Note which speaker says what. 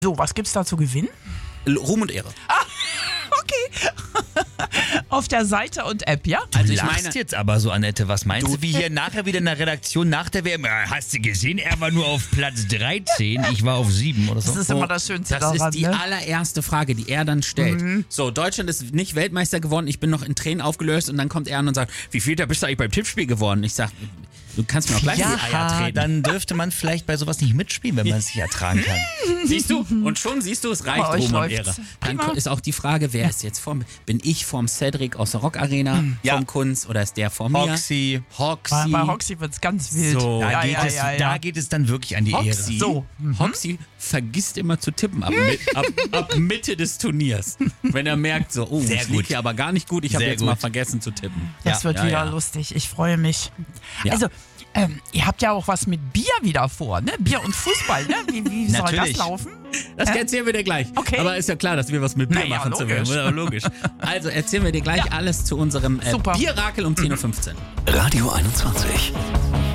Speaker 1: So, was gibt's da zu gewinnen?
Speaker 2: Ruhm und Ehre.
Speaker 1: Okay. Auf der Seite und App, ja?
Speaker 3: Du
Speaker 2: Also ich
Speaker 3: lachst
Speaker 2: meine-
Speaker 3: jetzt aber so, Annette. Was meinst du, wie hier nachher wieder in der Redaktion nach der WM? Hast du gesehen, er war nur auf Platz 13, ich war auf 7 oder so.
Speaker 1: Das ist immer das Schönste
Speaker 2: Das
Speaker 1: daran,
Speaker 2: ist die
Speaker 1: ne?
Speaker 2: allererste Frage, die er dann stellt. So, Deutschland ist nicht Weltmeister geworden, ich bin noch in Tränen aufgelöst und dann kommt er an und sagt, wie viel da bist du eigentlich beim Tippspiel geworden? Ich sag, du kannst mir auch gleich die Eier
Speaker 3: Ja,
Speaker 2: treten.
Speaker 3: dann dürfte man vielleicht bei sowas nicht mitspielen, wenn man es nicht ertragen kann.
Speaker 2: Siehst du? Und schon siehst du, es reicht
Speaker 1: Bei euch
Speaker 2: Ruhm und
Speaker 1: läuft's.
Speaker 2: Ehre. Dann
Speaker 1: Prima.
Speaker 2: ist auch die Frage, wer ist jetzt vorm, bin ich vorm Cedric aus der Rock Arena,
Speaker 3: Ja.
Speaker 2: vom Kunz oder ist der vor mir?
Speaker 3: Hoxie.
Speaker 2: Hoxie.
Speaker 1: Bei Hoxie wird's ganz wild.
Speaker 2: So,
Speaker 3: Da geht es dann wirklich an die
Speaker 2: Hoxie,
Speaker 3: Ehre.
Speaker 1: So.
Speaker 2: Hoxie vergisst immer zu tippen ab Mitte des Turniers. Wenn er merkt so, oh,
Speaker 3: Sehr
Speaker 2: ich lieg
Speaker 3: gut.
Speaker 2: hier aber gar nicht gut, ich habe
Speaker 3: Sehr
Speaker 2: jetzt
Speaker 3: gut.
Speaker 2: mal vergessen zu tippen.
Speaker 1: Das wird
Speaker 2: Ja,
Speaker 1: wieder
Speaker 2: ja.
Speaker 1: lustig. Ich freue mich.
Speaker 2: Ja.
Speaker 1: Also, ihr habt ja auch was mit Bier wieder vor, ne? Bier und Fußball, ne? Wie soll das
Speaker 3: Natürlich.
Speaker 1: laufen?
Speaker 2: Das erzählen wir dir gleich.
Speaker 1: Okay.
Speaker 2: Aber ist ja klar, dass wir was mit Bier
Speaker 1: Na ja,
Speaker 2: machen zu
Speaker 1: logisch.
Speaker 2: werden. Logisch. Also erzählen wir dir gleich alles zu unserem
Speaker 1: Super.
Speaker 2: Bierrakel um 10.15 Uhr.
Speaker 4: Radio 21.